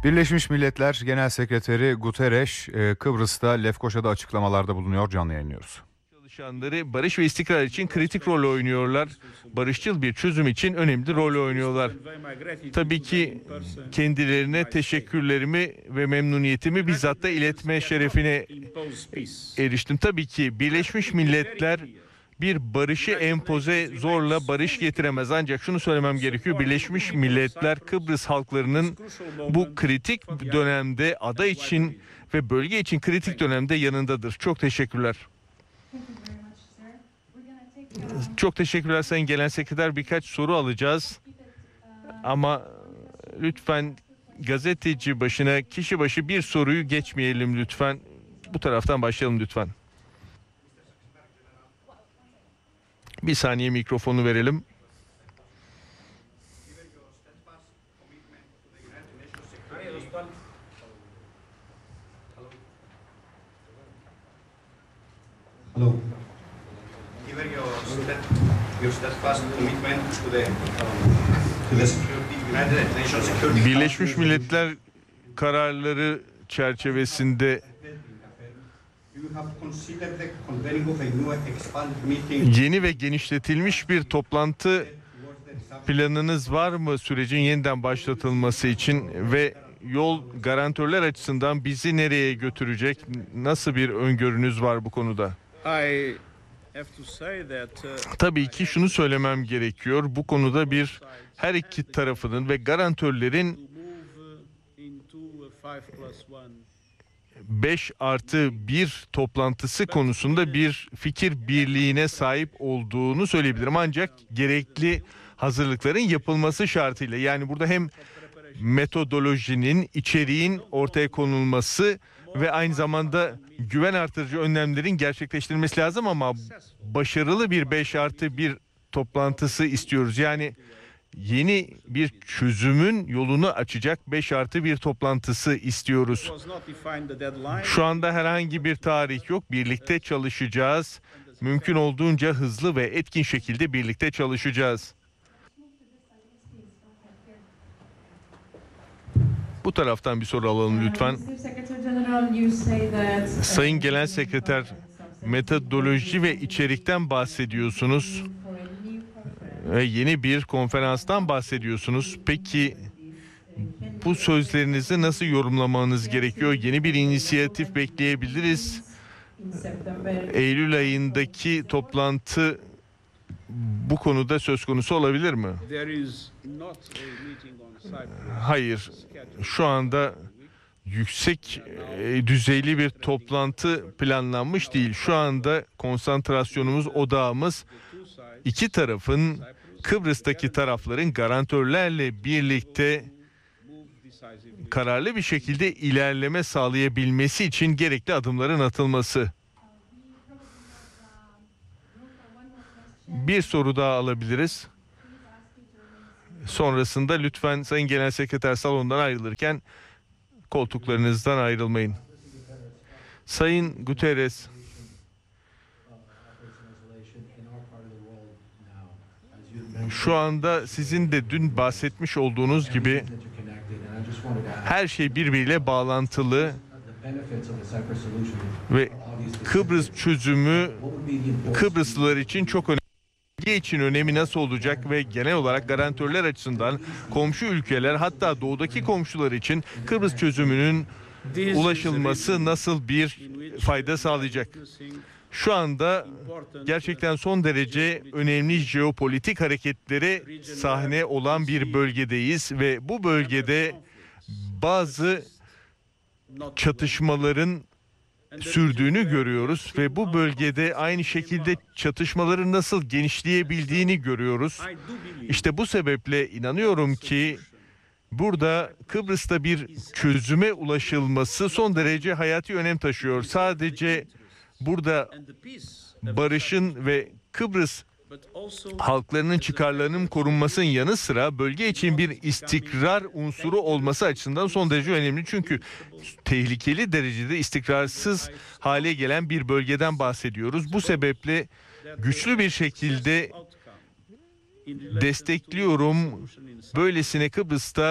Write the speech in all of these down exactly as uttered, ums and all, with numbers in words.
Birleşmiş Milletler Genel Sekreteri Guterres, Kıbrıs'ta Lefkoşa'da açıklamalarda bulunuyor. Canlı yayınlıyoruz. Çalışanları barış ve istikrar için kritik rol oynuyorlar. Barışçıl bir çözüm için önemli rol oynuyorlar. Tabii ki kendilerine teşekkürlerimi ve memnuniyetimi bizzat da iletme şerefine eriştim. Tabii ki Birleşmiş Milletler bir barışı empoze zorla barış getiremez. Ancak şunu söylemem gerekiyor. Birleşmiş Milletler Kıbrıs halklarının bu kritik dönemde, ada için ve bölge için kritik dönemde yanındadır. Çok teşekkürler. Çok teşekkürler Sayın Genel Sekreter. Birkaç soru alacağız. Ama lütfen gazeteci başına, kişi başı bir soruyu geçmeyelim lütfen. Bu taraftan başlayalım lütfen. Bir saniye mikrofonu verelim. Hello. Given your your steadfast commitment to the to the security, United Nations Security Birleşmiş Milletler kararları çerçevesinde yeni ve genişletilmiş bir toplantı planınız var mı sürecin yeniden başlatılması için ve yol garantörler açısından bizi nereye götürecek? Nasıl bir öngörünüz var bu konuda? Tabii ki şunu söylemem gerekiyor. Bu konuda bir her iki tarafının ve garantörlerin beş artı bir toplantısı konusunda bir fikir birliğine sahip olduğunu söyleyebilirim. Ancak gerekli hazırlıkların yapılması şartıyla, yani burada hem metodolojinin, içeriğin ortaya konulması ve aynı zamanda güven artırıcı önlemlerin gerçekleştirilmesi lazım, ama başarılı bir beş artı bir toplantısı istiyoruz. Yani yeni bir çözümün yolunu açacak beş artı bir toplantısı istiyoruz. Şu anda herhangi bir tarih yok. Birlikte çalışacağız. Mümkün olduğunca hızlı ve etkin şekilde birlikte çalışacağız. Bu taraftan bir soru alalım lütfen. Sayın Genel Sekreter, metodoloji ve içerikten bahsediyorsunuz. Ve yeni bir konferanstan bahsediyorsunuz. Peki bu sözlerinizi nasıl yorumlamanız gerekiyor? Yeni bir inisiyatif bekleyebiliriz. Eylül ayındaki toplantı bu konuda söz konusu olabilir mi? Hayır. Şu anda yüksek düzeyli bir toplantı planlanmış değil. Şu anda konsantrasyonumuz, odağımız İki tarafın, Kıbrıs'taki tarafların garantörlerle birlikte kararlı bir şekilde ilerleme sağlayabilmesi için gerekli adımların atılması. Bir soru daha alabiliriz. Sonrasında lütfen Sayın Genel Sekreter salondan ayrılırken koltuklarınızdan ayrılmayın. Sayın Guterres, şu anda sizin de dün bahsetmiş olduğunuz gibi her şey birbiriyle bağlantılı ve Kıbrıs çözümü Kıbrıslılar için çok önemli. Bölge için önemi nasıl olacak ve genel olarak garantörler açısından komşu ülkeler, hatta doğudaki komşular için Kıbrıs çözümünün ulaşılması nasıl bir fayda sağlayacak? Şu anda gerçekten son derece önemli jeopolitik hareketlere sahne olan bir bölgedeyiz ve bu bölgede bazı çatışmaların sürdüğünü görüyoruz ve bu bölgede aynı şekilde çatışmaların nasıl genişleyebildiğini görüyoruz. İşte bu sebeple inanıyorum ki burada Kıbrıs'ta bir çözüme ulaşılması son derece hayati önem taşıyor. Sadece burada barışın ve Kıbrıs halklarının çıkarlarının korunmasının yanı sıra bölge için bir istikrar unsuru olması açısından son derece önemli. Çünkü tehlikeli derecede istikrarsız hale gelen bir bölgeden bahsediyoruz. Bu sebeple güçlü bir şekilde destekliyorum. Böylesine Kıbrıs'ta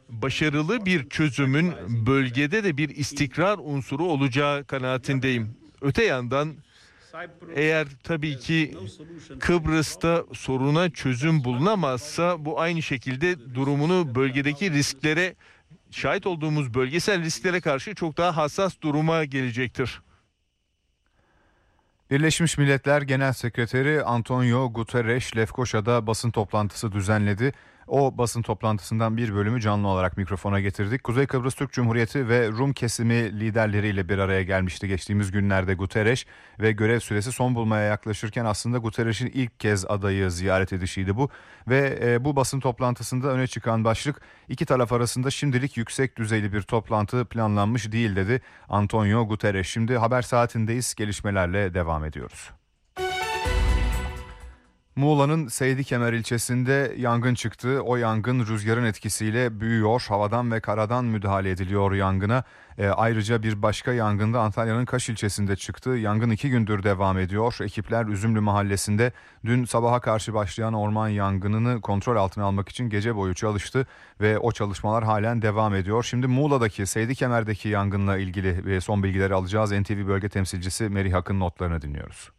başarılı bir çözümün bölgede de bir istikrar unsuru olacağı kanaatindeyim. Öte yandan eğer tabii ki Kıbrıs'ta soruna çözüm bulunamazsa bu aynı şekilde durumunu bölgedeki risklere, şahit olduğumuz bölgesel risklere karşı çok daha hassas duruma gelecektir. Birleşmiş Milletler Genel Sekreteri Antonio Guterres Lefkoşa'da basın toplantısı düzenledi. O basın toplantısından bir bölümü canlı olarak mikrofona getirdik. Kuzey Kıbrıs Türk Cumhuriyeti ve Rum kesimi liderleriyle bir araya gelmişti geçtiğimiz günlerde Guterres ve görev süresi son bulmaya yaklaşırken aslında Guterres'in ilk kez adayı ziyaret edişiydi bu. Ve e, bu basın toplantısında öne çıkan başlık iki taraf arasında şimdilik yüksek düzeyli bir toplantı planlanmış değil dedi Antonio Guterres. Şimdi haber saatindeyiz, gelişmelerle devam ediyoruz. Muğla'nın Seydikemer ilçesinde yangın çıktı. O yangın rüzgarın etkisiyle büyüyor. Havadan ve karadan müdahale ediliyor yangına. E, ayrıca bir başka yangında Antalya'nın Kaş ilçesinde çıktı. Yangın iki gündür devam ediyor. Ekipler Üzümlü mahallesinde dün sabaha karşı başlayan orman yangınını kontrol altına almak için gece boyu çalıştı. Ve o çalışmalar halen devam ediyor. Şimdi Muğla'daki Seydikemer'deki yangınla ilgili son bilgileri alacağız. N T V bölge temsilcisi Merih Akın notlarını dinliyoruz.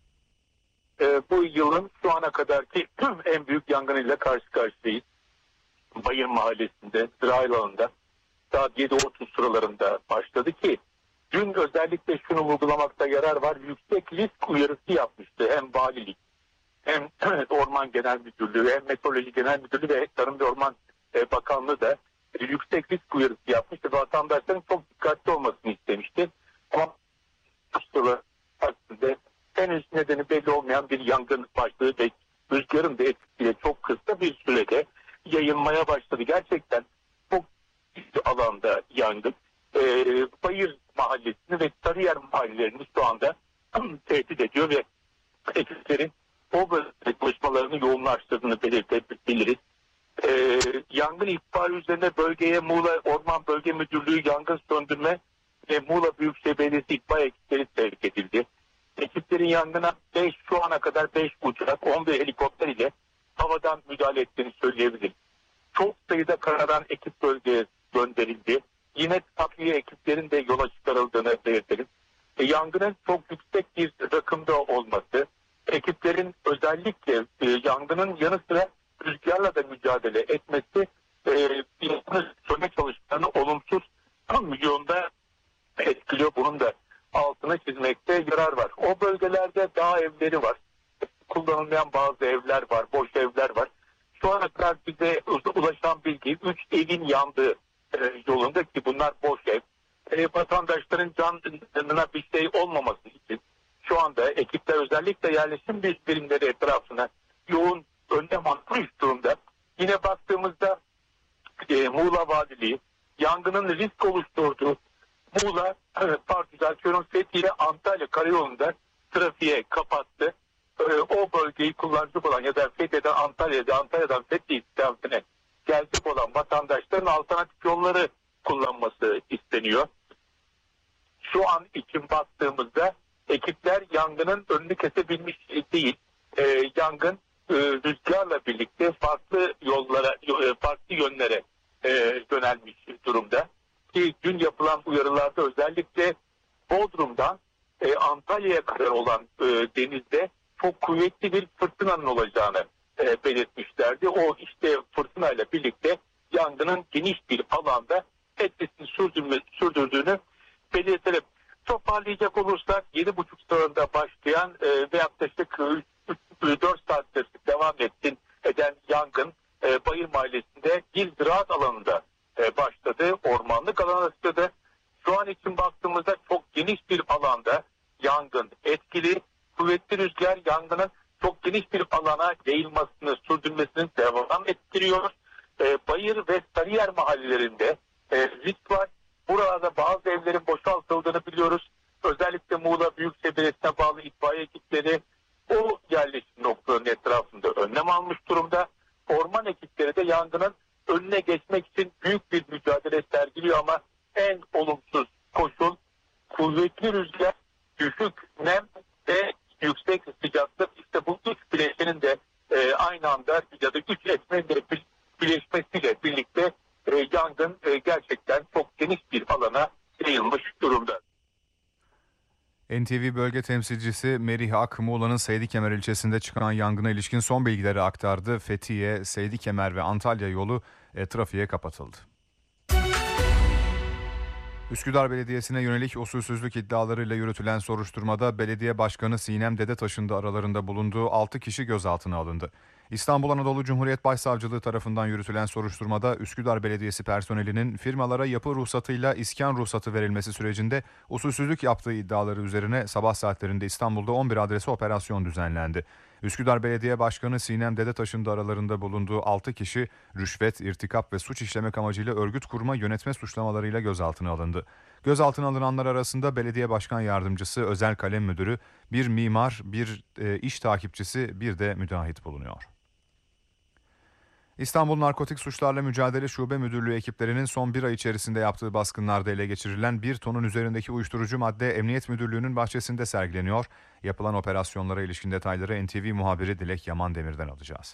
Bu yılın şu ana kadarki en büyük yangınıyla karşı karşıyayız. Bayır Mahallesi'nde, Zirail alanında saat yedi otuz sıralarında başladı ki dün özellikle şunu vurgulamakta yarar var. Yüksek risk uyarısı yapmıştı hem valilik hem Orman Genel Müdürlüğü hem Meteoroloji Genel Müdürlüğü ve Tarım ve Orman Bakanlığı da yüksek risk uyarısı yapmıştı. Vatandaşların çok dikkatli olmasını istemişti. Ama aslında henüz nedeni belli olmayan bir yangın başladı ve rüzgarın da etkisiyle çok kısa bir sürede yayılmaya başladı. Gerçekten çok büyük alanda yangın. Ee, Bayır Mahallesi'ni ve Sarıyer mahallelerini şu anda tehdit ediyor ve ekiplerin o bölgede çalışmalarını yoğunlaştırdığını belirtebiliriz. Ee, yangın ihbarı üzerine bölgeye Muğla Orman Bölge Müdürlüğü Yangın Söndürme ve Muğla Büyükşehir Belediyesi itfaiye ekipleri sevk edildi. Ekiplerin yangına beş şu ana kadar beş uçak, on bir helikopter ile havadan müdahale ettiğini söyleyebilirim. Çok sayıda karadan ekip bölgeye gönderildi. Yine takviye ekiplerin de yola çıkarıldığını belirtelim. E, yangının çok yüksek bir rakımda olması, ekiplerin özellikle e, yangının yanı sıra rüzgarla da mücadele etmesi, e, yangını sönme çalışmalarını olumsuz milyonda etkiliyor. Bunun da altına çizmekte yarar var. O bölgelerde dağ evleri var. Kullanılmayan bazı evler var. Boş evler var. Şu ana kadar bize ulaşan bilgi üç evin yandığı e, yolunda ki bunlar boş ev. E, vatandaşların canına bir şey olmaması için şu anda ekipler özellikle yerleşim birimleri etrafına yoğun önlem almış durumda. Yine baktığımızda e, Muğla Valiliği yangının risk oluşturduğu Muğla, Partizasyon Fethiye Antalya karayolunda trafiğe kapattı. Ee, o bölgeyi kullanacak olan ya da Fethiye'den Antalya'da, Antalya'dan Fethiye istikametine gelecek olan vatandaşların alternatif yolları kullanması isteniyor. Şu an için baktığımızda ekipler yangının önünü kesebilmiş değil. Ee, yangın e, rüzgarla birlikte farklı yollara, farklı yönlere e, yönelmiş durumda. Ki dün yapılan uyarılarda özellikle Bodrum'dan e, Antalya'ya kadar olan e, denizde çok kuvvetli bir fırtınanın olacağını e, belirtmişlerdi. O işte fırtınayla birlikte yangının geniş bir alanda etkisini sürdürme, sürdürdüğünü belirtelim. Toparlayacak olursak yedi buçuk sıralarında başlayan e, ve yaklaşık dört saattir devam ettin eden yangın e, Bayır Mahallesi'nde bir ziraat alanında e, başladı. Ormanlık alana başladı. Şu an için baktığımızda çok geniş bir alanda yangın etkili. Kuvvetli rüzgar yangının çok geniş bir alana yayılmasını, sürdürmesini devam ettiriyor. E, Bayır ve Sarıyer mahallelerinde e, risk var. Buralarda bazı evlerin boşaltıldığını biliyoruz. Özellikle Muğla Büyükşehir Belediyesi'ne bağlı itfaiye ekipleri o yerleşim noktalarının etrafında önlem almış durumda. Orman ekipleri de yangının önüne geçmek için büyük bir mücadele sergiliyor ama en olumsuz koşul kuvvetli rüzgar, düşük nem ve yüksek sıcaklık. İşte bu üç bileşenin de e, aynı anda ya da üç etmenin de birleşmesiyle birlikte e, yangın e, N T V bölge temsilcisi Merih Ak, Muğla'nın Seydikemer ilçesinde çıkan yangına ilişkin son bilgileri aktardı. Fethiye, Seydikemer ve Antalya yolu e, trafiğe kapatıldı. Üsküdar Belediyesi'ne yönelik usulsüzlük iddialarıyla yürütülen soruşturmada belediye başkanı Sinem Dedetaş'ın da aralarında bulunduğu altı kişi gözaltına alındı. İstanbul Anadolu Cumhuriyet Başsavcılığı tarafından yürütülen soruşturmada Üsküdar Belediyesi personelinin firmalara yapı ruhsatıyla iskan ruhsatı verilmesi sürecinde usulsüzlük yaptığı iddiaları üzerine sabah saatlerinde İstanbul'da on bir adrese operasyon düzenlendi. Üsküdar Belediye Başkanı Sinem Dedetaş'ın da aralarında bulunduğu altı kişi rüşvet, irtikap ve suç işlemek amacıyla örgüt kurma, yönetme suçlamalarıyla gözaltına alındı. Gözaltına alınanlar arasında belediye başkan yardımcısı, özel kalem müdürü, bir mimar, bir e, iş takipçisi, bir de müteahhit bulunuyor. İstanbul Narkotik Suçlarla Mücadele Şube Müdürlüğü ekiplerinin son bir ay içerisinde yaptığı baskınlarda ele geçirilen bir tonun üzerindeki uyuşturucu madde Emniyet Müdürlüğü'nün bahçesinde sergileniyor. Yapılan operasyonlara ilişkin detayları N T V muhabiri Dilek Yaman Demir'den alacağız.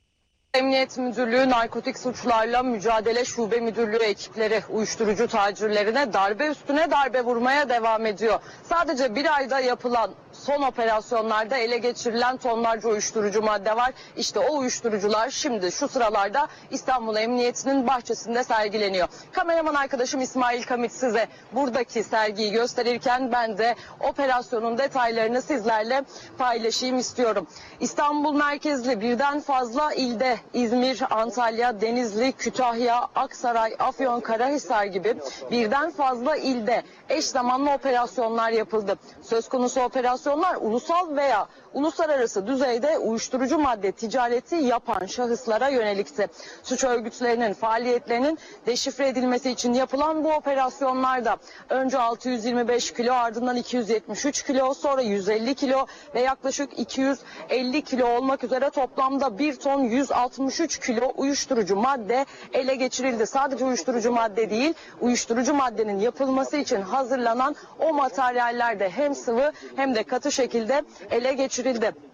Emniyet Müdürlüğü Narkotik Suçlarla Mücadele Şube Müdürlüğü ekipleri uyuşturucu tacirlerine darbe üstüne darbe vurmaya devam ediyor. Sadece bir ayda yapılan son operasyonlarda ele geçirilen tonlarca uyuşturucu madde var. İşte o uyuşturucular şimdi şu sıralarda İstanbul Emniyeti'nin bahçesinde sergileniyor. Kameraman arkadaşım İsmail Kamit size buradaki sergiyi gösterirken ben de operasyonun detaylarını sizlerle paylaşayım istiyorum. İstanbul merkezli birden fazla ilde İzmir, Antalya, Denizli, Kütahya, Aksaray, Afyonkarahisar gibi birden fazla ilde eş zamanlı operasyonlar yapıldı. Söz konusu operasyonlar ulusal veya uluslararası düzeyde uyuşturucu madde ticareti yapan şahıslara yönelikti. Suç örgütlerinin faaliyetlerinin deşifre edilmesi için yapılan bu operasyonlarda önce altı yüz yirmi beş kilo, ardından iki yüz yetmiş üç kilo, sonra yüz elli kilo ve yaklaşık iki yüz elli kilo olmak üzere toplamda bir ton yüz altmış üç kilo uyuşturucu madde ele geçirildi. Sadece uyuşturucu madde değil, uyuşturucu maddenin yapılması için hazırlanan o materyaller de hem sıvı hem de katı şekilde ele geçirildi.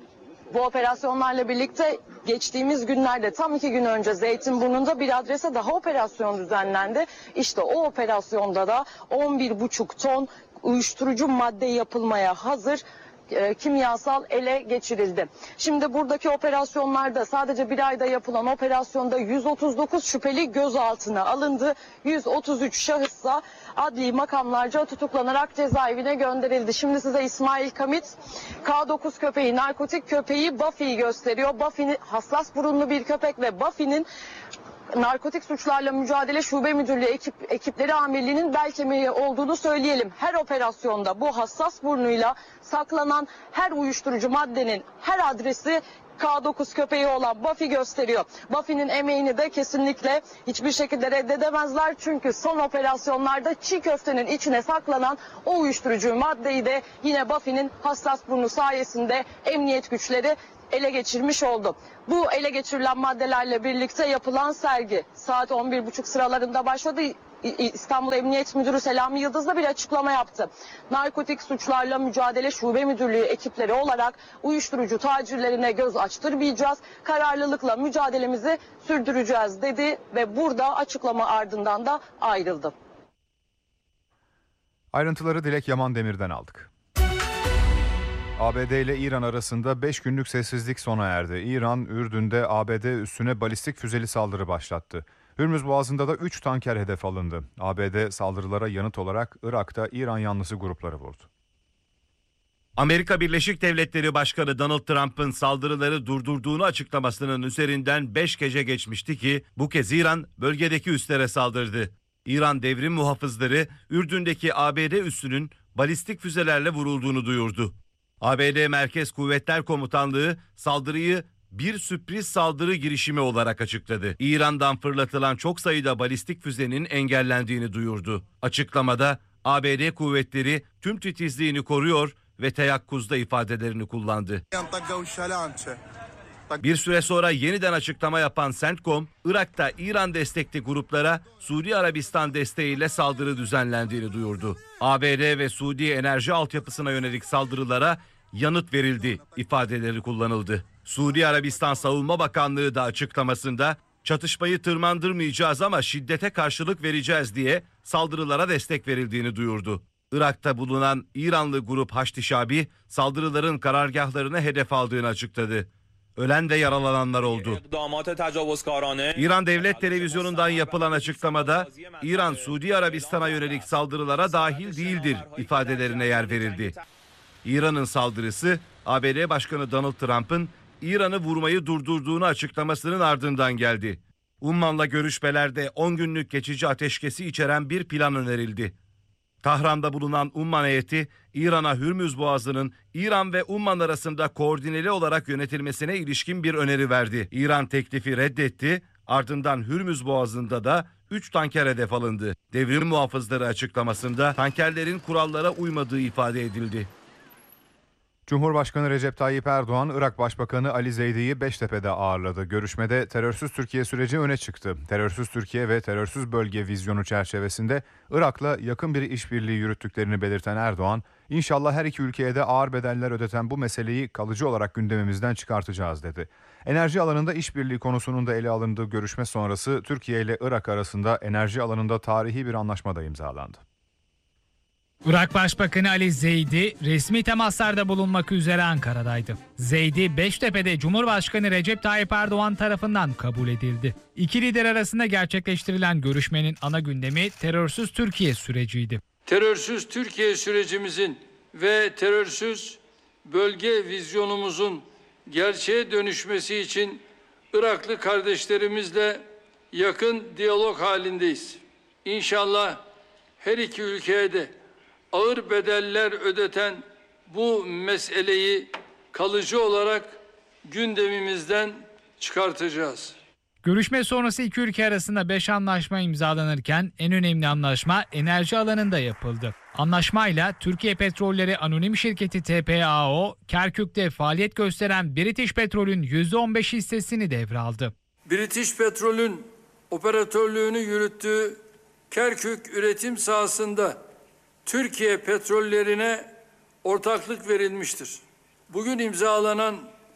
Bu operasyonlarla birlikte geçtiğimiz günlerde tam iki gün önce Zeytinburnu'nda bir adrese daha operasyon düzenlendi. İşte o operasyonda da on bir buçuk ton uyuşturucu madde yapılmaya hazır e, kimyasal ele geçirildi. Şimdi buradaki operasyonlarda sadece bir ayda yapılan operasyonda yüz otuz dokuz şüpheli gözaltına alındı. yüz otuz üç şahıssa adli makamlarca tutuklanarak cezaevine gönderildi. Şimdi size İsmail Kamit K dokuz köpeği, narkotik köpeği Buffy'yi gösteriyor. Buffy hassas burunlu bir köpek ve Buffy'nin Narkotik Suçlarla Mücadele Şube Müdürlüğü ekip, ekipleri amirliğinin bel kemiği olduğunu söyleyelim. Her operasyonda bu hassas burnuyla saklanan her uyuşturucu maddenin her adresi K dokuz köpeği olan Buffy gösteriyor. Buffy'nin emeğini de kesinlikle hiçbir şekilde reddedemezler. Çünkü son operasyonlarda çiğ köftenin içine saklanan o uyuşturucu maddeyi de yine Buffy'nin hassas burnu sayesinde emniyet güçleri ele geçirmiş oldu. Bu ele geçirilen maddelerle birlikte yapılan sergi saat on bir buçuk sıralarında başladı. İstanbul Emniyet Müdürü Selami Yıldız da bir açıklama yaptı. Narkotik Suçlarla Mücadele Şube Müdürlüğü ekipleri olarak uyuşturucu tacirlerine göz açtırmayacağız. Kararlılıkla mücadelemizi sürdüreceğiz dedi ve burada açıklama ardından da ayrıldı. Ayrıntıları Dilek Yaman Demir'den aldık. A B D ile İran arasında beş günlük sessizlik sona erdi. İran, Ürdün'de A B D üssüne balistik füzeli saldırı başlattı. Hürmüz Boğazı'nda da üç tanker hedef alındı. A B D saldırılara yanıt olarak Irak'ta İran yanlısı grupları vurdu. Amerika Birleşik Devletleri Başkanı Donald Trump'ın saldırıları durdurduğunu açıklamasının üzerinden beş gece geçmişti ki bu kez İran bölgedeki üslere saldırdı. İran devrim muhafızları Ürdün'deki A B D üssünün balistik füzelerle vurulduğunu duyurdu. A B D Merkez Kuvvetler Komutanlığı saldırıyı bir sürpriz saldırı girişimi olarak açıkladı. İran'dan fırlatılan çok sayıda balistik füzenin engellendiğini duyurdu. Açıklamada A B D kuvvetleri tüm titizliğini koruyor ve teyakkuzda ifadelerini kullandı. Bir süre sonra yeniden açıklama yapan CENTCOM, Irak'ta İran destekli gruplara Suudi Arabistan desteğiyle saldırı düzenlendiğini duyurdu. A B D ve Suudi enerji altyapısına yönelik saldırılara yanıt verildi ifadeleri kullanıldı. Suudi Arabistan Savunma Bakanlığı da açıklamasında çatışmayı tırmandırmayacağız ama şiddete karşılık vereceğiz diye saldırılara destek verildiğini duyurdu. Irak'ta bulunan İranlı grup Haçlı Şabi saldırıların karargahlarını hedef aldığını açıkladı. Ölen ve yaralananlar oldu. İran Devlet Televizyonu'ndan yapılan açıklamada İran, Suudi Arabistan'a yönelik saldırılara dahil değildir ifadelerine yer verildi. İran'ın saldırısı A B D Başkanı Donald Trump'ın İran'ı vurmayı durdurduğunu açıklamasının ardından geldi. Umman'la görüşmelerde on günlük geçici ateşkesi içeren bir plan önerildi. Tahran'da bulunan Umman heyeti İran'a Hürmüz Boğazı'nın İran ve Umman arasında koordineli olarak yönetilmesine ilişkin bir öneri verdi. İran teklifi reddetti, ardından Hürmüz Boğazı'nda da üç tanker hedef alındı. Devrim muhafızları açıklamasında tankerlerin kurallara uymadığı ifade edildi. Cumhurbaşkanı Recep Tayyip Erdoğan, Irak Başbakanı Ali Zeydi'yi Beştepe'de ağırladı. Görüşmede terörsüz Türkiye süreci öne çıktı. Terörsüz Türkiye ve terörsüz bölge vizyonu çerçevesinde Irak'la yakın bir işbirliği yürüttüklerini belirten Erdoğan, İnşallah her iki ülkeye de ağır bedeller ödeten bu meseleyi kalıcı olarak gündemimizden çıkartacağız dedi. Enerji alanında işbirliği konusunun da ele alındığı görüşme sonrası Türkiye ile Irak arasında enerji alanında tarihi bir anlaşma da imzalandı. Irak Başbakanı Ali Zeydi resmi temaslarda bulunmak üzere Ankara'daydı. Zeydi, Beştepe'de Cumhurbaşkanı Recep Tayyip Erdoğan tarafından kabul edildi. İki lider arasında gerçekleştirilen görüşmenin ana gündemi terörsüz Türkiye süreciydi. Terörsüz Türkiye sürecimizin ve terörsüz bölge vizyonumuzun gerçeğe dönüşmesi için Iraklı kardeşlerimizle yakın diyalog halindeyiz. İnşallah her iki ülkeye de ağır bedeller ödeten bu meseleyi kalıcı olarak gündemimizden çıkartacağız. Görüşme sonrası iki ülke arasında beş anlaşma imzalanırken en önemli anlaşma enerji alanında yapıldı. Anlaşmayla Türkiye Petrolleri Anonim Şirketi T P A O, Kerkük'te faaliyet gösteren British Petrol'ün yüzde on beş hissesini devraldı. British Petrol'ün operatörlüğünü yürüttüğü Kerkük üretim sahasında Türkiye petrollerine ortaklık verilmiştir. Bugün imzalanan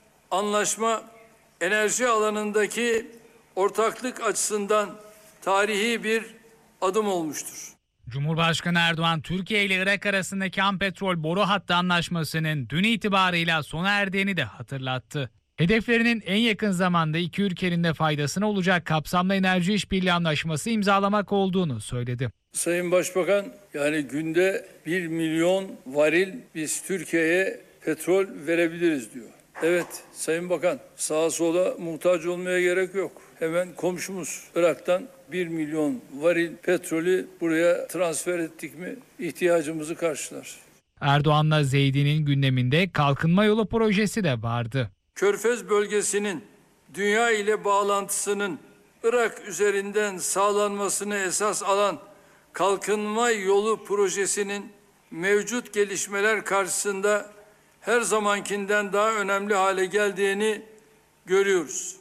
anlaşma enerji alanındaki ortaklık açısından tarihi bir adım olmuştur. Cumhurbaşkanı Erdoğan, Türkiye ile Irak arasındaki Ampetrol boru hattı anlaşmasının dün itibarıyla sona erdiğini de hatırlattı. Hedeflerinin en yakın zamanda iki ülkenin de faydasına olacak kapsamlı enerji işbirliği anlaşması imzalamak olduğunu söyledi. Sayın Başbakan, yani günde bir milyon varil biz Türkiye'ye petrol verebiliriz diyor. Evet Sayın Bakan, sağa sola muhtaç olmaya gerek yok. Hemen komşumuz Irak'tan bir milyon varil petrolü buraya transfer ettik mi ihtiyacımızı karşılar. Erdoğan'la Zeydi'nin gündeminde kalkınma yolu projesi de vardı. Körfez bölgesinin dünya ile bağlantısının Irak üzerinden sağlanmasını esas alan kalkınma yolu projesinin mevcut gelişmeler karşısında her zamankinden daha önemli hale geldiğini görüyoruz.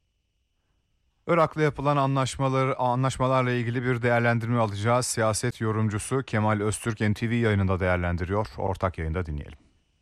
Irak'la yapılan anlaşmalar, anlaşmalarla ilgili bir değerlendirme alacağız. Siyaset yorumcusu Kemal Öztürk N T V yayınında değerlendiriyor. Ortak yayında dinleyelim.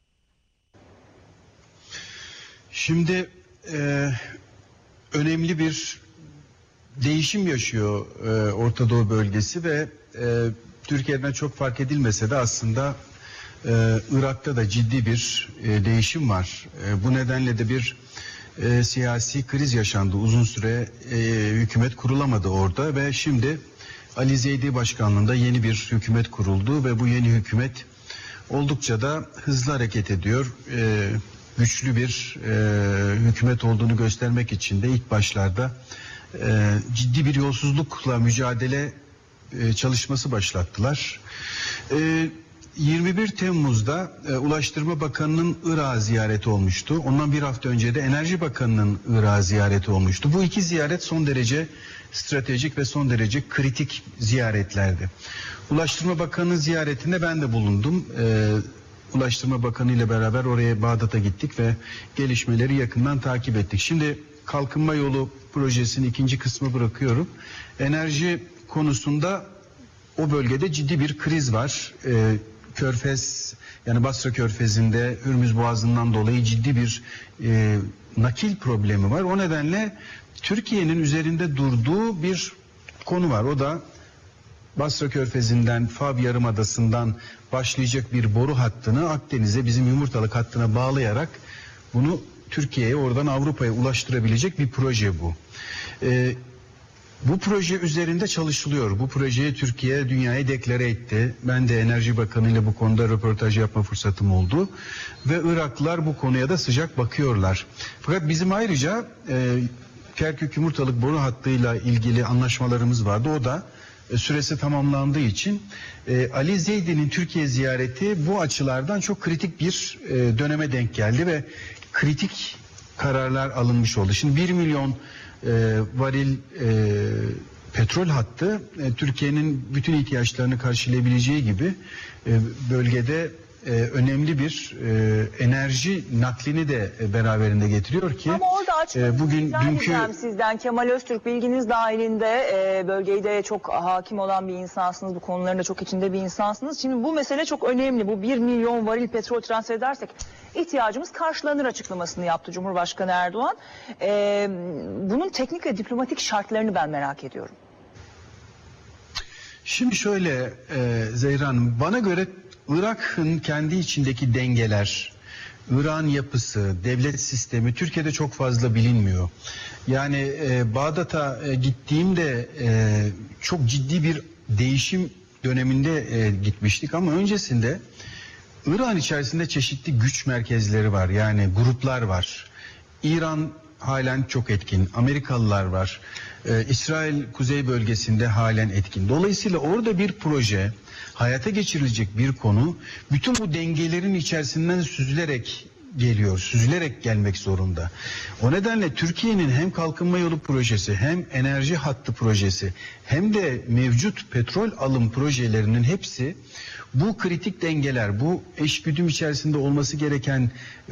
Şimdi e, önemli bir değişim yaşıyor e, Orta Doğu bölgesi ve e, Türkiye'den çok fark edilmese de aslında e, Irak'ta da ciddi bir e, değişim var. E, bu nedenle de bir e, siyasi kriz yaşandı. Uzun süre e, hükümet kurulamadı orada ve şimdi Ali Zeydi başkanlığında yeni bir hükümet kuruldu ve bu yeni hükümet oldukça da hızlı hareket ediyor. E, güçlü bir e, hükümet olduğunu göstermek için de ilk başlarda e, ciddi bir yolsuzlukla mücadele e, çalışması başlattılar. E, yirmi bir Temmuz'da e, Ulaştırma Bakanı'nın Irak'a ziyareti olmuştu. Ondan bir hafta önce de Enerji Bakanı'nın Irak'a ziyareti olmuştu. Bu iki ziyaret son derece stratejik ve son derece kritik ziyaretlerdi. Ulaştırma Bakanı'nın ziyaretinde ben de bulundum. E, Ulaştırma Bakanı ile beraber oraya Bağdat'a gittik ve gelişmeleri yakından takip ettik. Şimdi kalkınma yolu projesinin ikinci kısmı bırakıyorum. Enerji konusunda o bölgede ciddi bir kriz var. Ee, Körfez, yani Basra Körfezi'nde Hürmüz Boğazı'ndan dolayı ciddi bir e, nakil problemi var. O nedenle Türkiye'nin üzerinde durduğu bir konu var. O da Basra Körfezi'nden, Fab Yarımadası'ndan başlayacak bir boru hattını Akdeniz'e, bizim Yumurtalık hattına bağlayarak bunu Türkiye'ye, oradan Avrupa'ya ulaştırabilecek bir proje bu. Ee, bu proje üzerinde çalışılıyor. Bu projeyi Türkiye dünyaya deklare etti. Ben de Enerji Bakanı ile bu konuda röportaj yapma fırsatım oldu. Ve Iraklılar bu konuya da sıcak bakıyorlar. Fakat bizim ayrıca e, Kerkük Yumurtalık boru hattıyla ilgili anlaşmalarımız vardı. O da e, süresi tamamlandığı için e, Ali Zeydi'nin Türkiye ziyareti bu açılardan çok kritik bir e, döneme denk geldi ve kritik kararlar alınmış oldu. Şimdi bir milyon e, varil e, petrol hattı e, Türkiye'nin bütün ihtiyaçlarını karşılayabileceği gibi e, bölgede e, önemli bir e, enerji naklini de e, beraberinde getiriyor ki ama orada açmanızı e, bugün rica dünkü edeceğim sizden. Kemal Öztürk, bilginiz dahilinde e, bölgeyi de çok hakim olan bir insansınız. Bu konuların da çok içinde bir insansınız. Şimdi bu mesele çok önemli. Bu bir milyon varil petrol transfer edersek ihtiyacımız karşılanır açıklamasını yaptı Cumhurbaşkanı Erdoğan. E, bunun teknik ve diplomatik şartlarını ben merak ediyorum. Şimdi şöyle e, Zehra Hanım, bana göre Irak'ın kendi içindeki dengeler, Irak'ın yapısı, devlet sistemi Türkiye'de çok fazla bilinmiyor. Yani e, Bağdat'a e, gittiğimde e, çok ciddi bir değişim döneminde e, gitmiştik ama öncesinde Irak'ın içerisinde çeşitli güç merkezleri var, yani gruplar var. İran halen çok etkin, Amerikalılar var, ee, İsrail kuzey bölgesinde halen etkin. Dolayısıyla orada bir proje, hayata geçirilecek bir konu, bütün bu dengelerin içerisinden süzülerek geliyor, süzülerek gelmek zorunda. O nedenle Türkiye'nin hem kalkınma yolu projesi, hem enerji hattı projesi, hem de mevcut petrol alım projelerinin hepsi bu kritik dengeler, bu eşgüdüm içerisinde olması gereken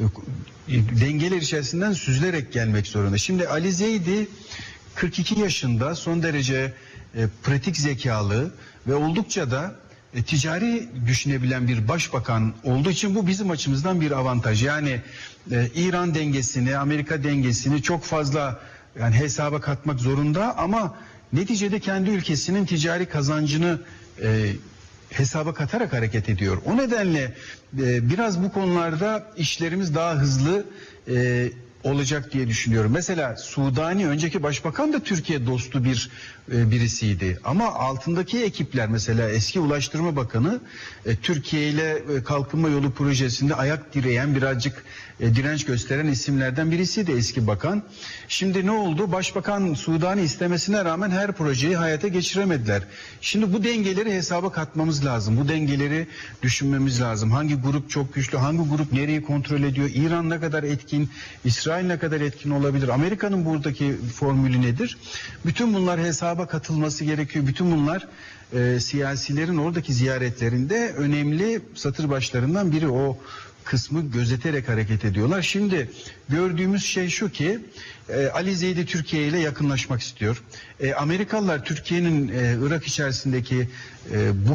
e, dengeler içerisinden süzülerek gelmek zorunda. Şimdi Ali Zeydi kırk iki yaşında, son derece e, pratik zekalı ve oldukça da e, ticari düşünebilen bir başbakan olduğu için bu bizim açımızdan bir avantaj. Yani e, İran dengesini, Amerika dengesini çok fazla yani hesaba katmak zorunda ama neticede kendi ülkesinin ticari kazancını e, hesaba katarak hareket ediyor. O nedenle e, biraz bu konularda işlerimiz daha hızlı e, olacak diye düşünüyorum. Mesela Sudani önceki başbakan da Türkiye dostu bir e, birisiydi. Ama altındaki ekipler, mesela eski Ulaştırma Bakanı e, Türkiye ile e, Kalkınma Yolu projesinde ayak direyen, birazcık e, direnç gösteren isimlerden birisiydi eski bakan. Şimdi ne oldu? Başbakan Sudani istemesine rağmen her projeyi hayata geçiremediler. Şimdi bu dengeleri hesaba katmamız lazım. Bu dengeleri düşünmemiz lazım. Hangi grup çok güçlü, hangi grup nereyi kontrol ediyor? İran ne kadar etkin? İsrail ne kadar etkin olabilir? Amerika'nın buradaki formülü nedir? Bütün bunlar hesaba katılması gerekiyor. Bütün bunlar e, siyasilerin oradaki ziyaretlerinde önemli satır başlarından biri. O kısmı gözeterek hareket ediyorlar. Şimdi gördüğümüz şey şu ki e, Ali Zeydi Türkiye ile yakınlaşmak istiyor. E, Amerikalılar Türkiye'nin e, Irak içerisindeki e, bu